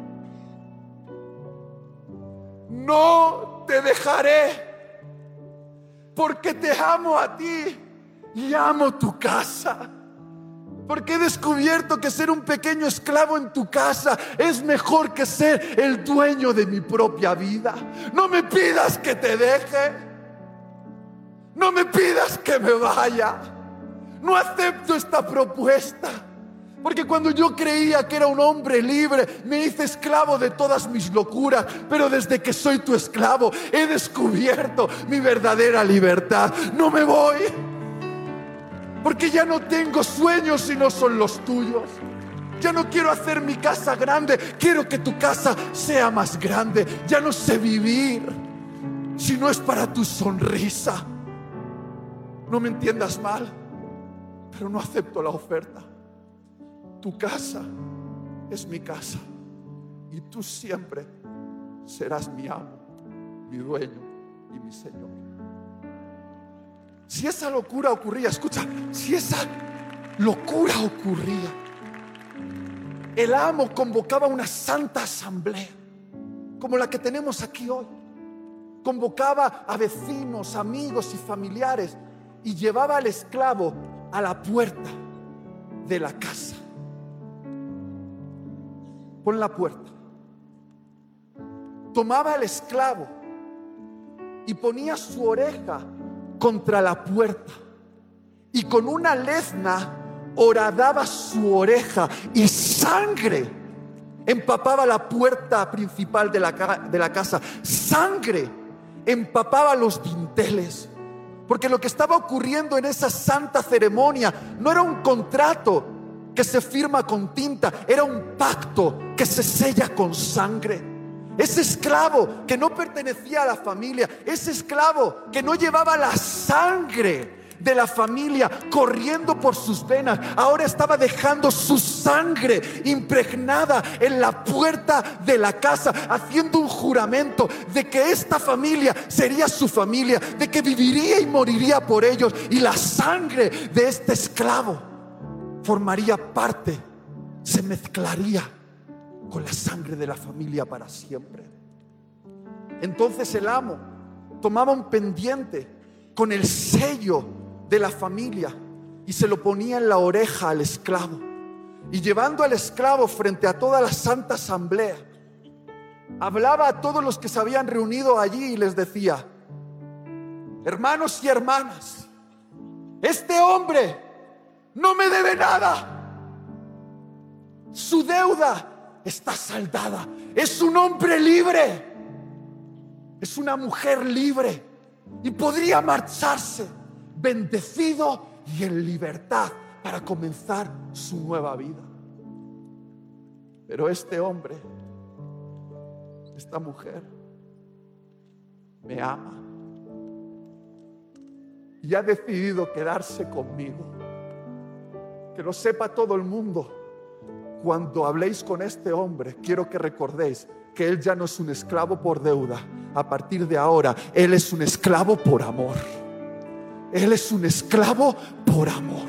no te dejaré, porque te amo a ti y amo tu casa. Porque he descubierto que ser un pequeño esclavo en tu casa es mejor que ser el dueño de mi propia vida. No me pidas que te deje, no me pidas que me vaya. No acepto esta propuesta. Porque cuando yo creía que era un hombre libre, me hice esclavo de todas mis locuras. Pero desde que soy tu esclavo, he descubierto mi verdadera libertad. No me voy, porque ya no tengo sueños si no son los tuyos. Ya no quiero hacer mi casa grande, quiero que tu casa sea más grande. Ya no sé vivir si no es para tu sonrisa. No me entiendas mal, pero no acepto la oferta. Tu casa es mi casa y tú siempre serás mi amo, mi dueño y mi Señor. Si esa locura ocurría, escucha, si esa locura ocurría, el amo convocaba una santa asamblea, como la que tenemos aquí hoy. Convocaba a vecinos, amigos y familiares y llevaba al esclavo a la puerta de la casa. Pon la puerta. Tomaba al esclavo y ponía su oreja contra la puerta, y con una lezna horadaba su oreja, y sangre empapaba la puerta principal de la, de la casa. Sangre empapaba los dinteles, porque lo que estaba ocurriendo en esa santa ceremonia no era un contrato que se firma con tinta, era un pacto que se sella con sangre. Ese esclavo que no pertenecía a la familia, ese esclavo que no llevaba la sangre de la familia corriendo por sus venas, ahora estaba dejando su sangre impregnada en la puerta de la casa, haciendo un juramento de que esta familia sería su familia, de que viviría y moriría por ellos, y la sangre de este esclavo formaría parte, se mezclaría con la sangre de la familia para siempre. Entonces el amo tomaba un pendiente con el sello de la familia y se lo ponía en la oreja al esclavo, y llevando al esclavo frente a toda la santa asamblea, hablaba a todos los que se habían reunido allí y les decía: hermanos y hermanas, este hombre no me debe nada. Su deuda está saldada. Es un hombre libre, es una mujer libre, y podría marcharse bendecido y en libertad para comenzar su nueva vida. Pero este hombre, esta mujer, me ama y ha decidido quedarse conmigo. Que lo sepa todo el mundo. Cuando habléis con este hombre, quiero que recordéis que él ya no es un esclavo por deuda. A partir de ahora, él es un esclavo por amor. Él es un esclavo por amor.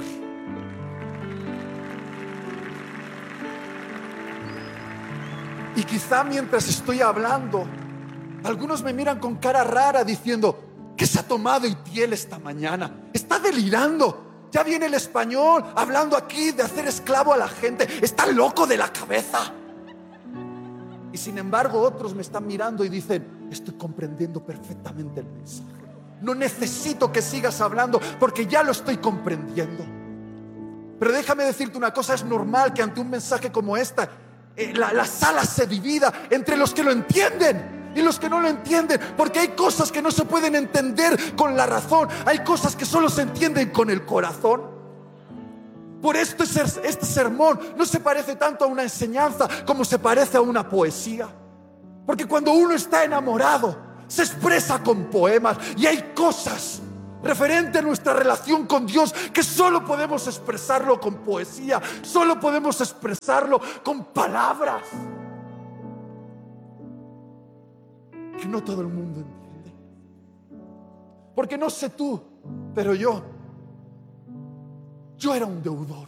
Y quizá mientras estoy hablando, algunos me miran con cara rara diciendo: ¿qué se ha tomado Itiel esta mañana? Está delirando. Ya viene el español hablando aquí de hacer esclavo a la gente. Está loco de la cabeza. Y sin embargo otros me están mirando y dicen: estoy comprendiendo perfectamente el mensaje. No necesito que sigas hablando porque ya lo estoy comprendiendo. Pero déjame decirte una cosa, es normal que ante un mensaje como esta, eh, la, la sala se divida entre los que lo entienden y los que no lo entienden, porque hay cosas que no se pueden entender con la razón, hay cosas que solo se entienden con el corazón. Por esto este sermón no se parece tanto a una enseñanza como se parece a una poesía, porque cuando uno está enamorado se expresa con poemas, y hay cosas referente a nuestra relación con Dios que solo podemos expresarlo con poesía, solo podemos expresarlo con palabras que no todo el mundo entiende. Porque no sé tú, pero yo yo era un deudor.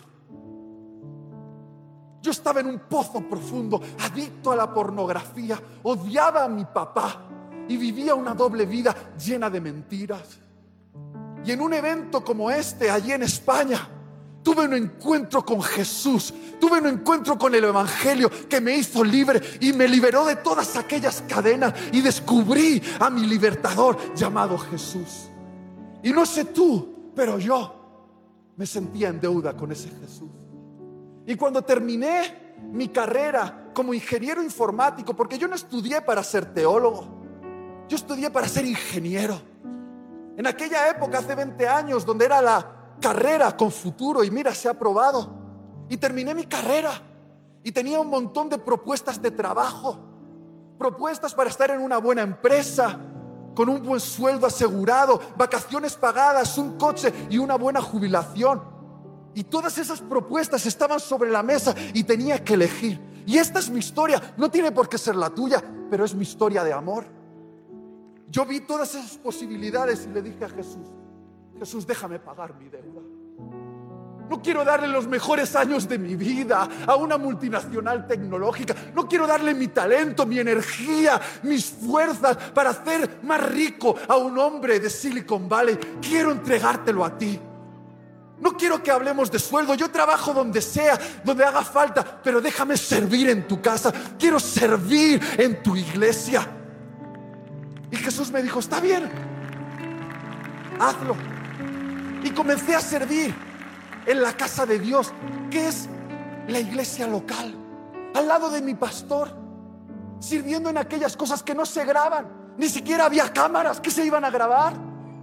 Yo estaba en un pozo profundo, adicto a la pornografía, odiaba a mi papá y vivía una doble vida llena de mentiras. Y en un evento como este, allí en España, tuve un encuentro con Jesús, tuve un encuentro con el Evangelio que me hizo libre y me liberó de todas aquellas cadenas, y descubrí a mi libertador llamado Jesús. Y no sé tú, pero yo me sentía en deuda con ese Jesús. Y cuando terminé mi carrera como ingeniero informático, porque yo no estudié para ser teólogo, yo estudié para ser ingeniero. En aquella época, hace veinte años, donde era la carrera con futuro, y mira, se ha aprobado. Y terminé mi carrera y tenía un montón de propuestas de trabajo, propuestas para estar en una buena empresa, con un buen sueldo asegurado, vacaciones pagadas, un coche y una buena jubilación. Y todas esas propuestas estaban sobre la mesa y tenía que elegir. Y esta es mi historia, no tiene por qué ser la tuya, pero es mi historia de amor. Yo vi todas esas posibilidades y le dije a Jesús: Jesús, déjame pagar mi deuda. No quiero darle los mejores años de mi vida a una multinacional tecnológica. No quiero darle mi talento, mi energía, mis fuerzas para hacer más rico a un hombre de Silicon Valley. Quiero entregártelo a ti. No quiero que hablemos de sueldo. Yo trabajo donde sea, donde haga falta, pero déjame servir en tu casa. Quiero servir en tu iglesia. Y Jesús me dijo: está bien, hazlo. Y comencé a servir en la casa de Dios, que es la iglesia local, al lado de mi pastor, sirviendo en aquellas cosas que no se graban. Ni siquiera había cámaras que se iban a grabar.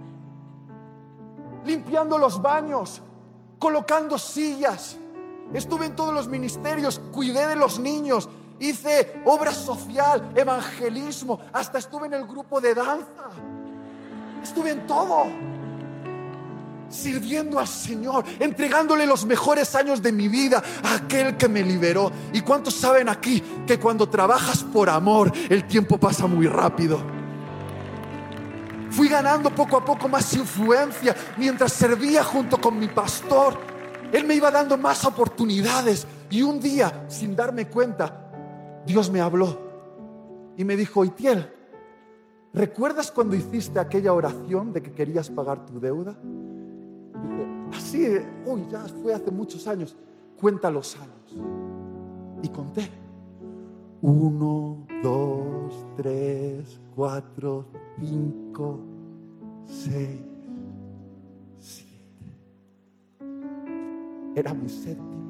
Limpiando los baños, colocando sillas. Estuve en todos los ministerios, cuidé de los niños, hice obra social, evangelismo, hasta estuve en el grupo de danza. Estuve en todo, sirviendo al Señor, entregándole los mejores años de mi vida a aquel que me liberó. ¿Y cuántos saben aquí que cuando trabajas por amor, el tiempo pasa muy rápido? Fui ganando poco a poco más influencia mientras servía junto con mi pastor. Él me iba dando más oportunidades, y un día, sin darme cuenta, Dios me habló y me dijo: Itiel, ¿recuerdas cuando hiciste aquella oración de que querías pagar tu deuda? Y dije: así, uy, ya fue hace muchos años. Cuenta los años. Y conté: uno, dos, tres, cuatro, cinco, seis, siete. Era mi séptimo.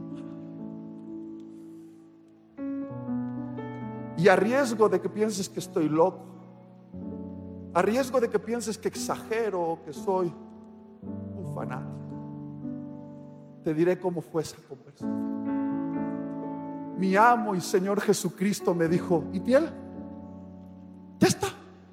Y a riesgo de que pienses que estoy loco, a riesgo de que pienses que exagero o que soy un fanático, te diré cómo fue esa conversación. Mi amo y Señor Jesucristo me dijo: Itiel, ya está.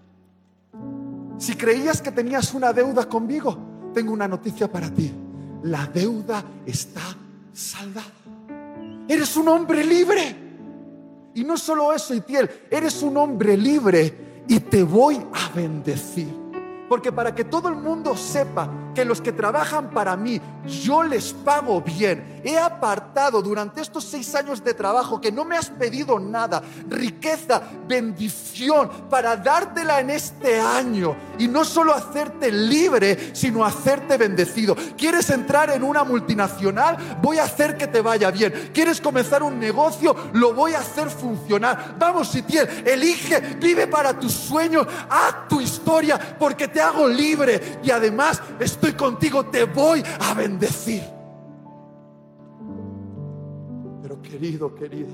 Si creías que tenías una deuda conmigo, tengo una noticia para ti. La deuda está saldada. Eres un hombre libre. Y no solo eso, Itiel, eres un hombre libre y te voy a bendecir. Porque para que todo el mundo sepa que los que trabajan para mí, yo les pago bien. He apartado durante estos seis años de trabajo, que no me has pedido nada, riqueza, bendición, para dártela en este año. Y no solo hacerte libre, sino hacerte bendecido. ¿Quieres entrar en una multinacional? Voy a hacer que te vaya bien. ¿Quieres comenzar un negocio? Lo voy a hacer funcionar. Vamos, Itiel, elige, vive para tus sueños, haz tu historia, porque te hago libre y además estoy contigo, te voy a bendecir. Pero querido, querida,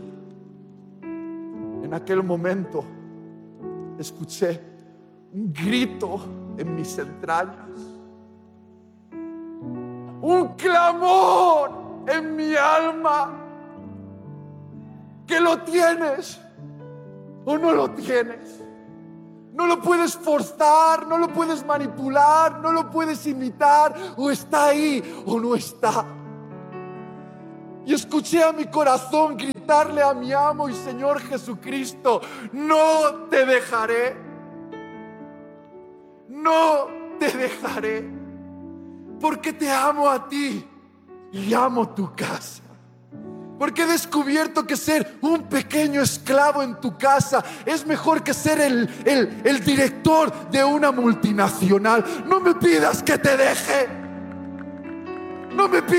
en aquel momento escuché un grito en mis entrañas, un clamor en mi alma, que lo tienes o no lo tienes. No lo puedes forzar, no lo puedes manipular, no lo puedes imitar, o está ahí o no está. Y escuché a mi corazón gritarle a mi amo y Señor Jesucristo: no te dejaré, no te dejaré, porque te amo a ti y amo tu casa. Porque he descubierto que ser un pequeño esclavo en tu casa es mejor que ser el, el, el director de una multinacional. No me pidas que te deje. No me pidas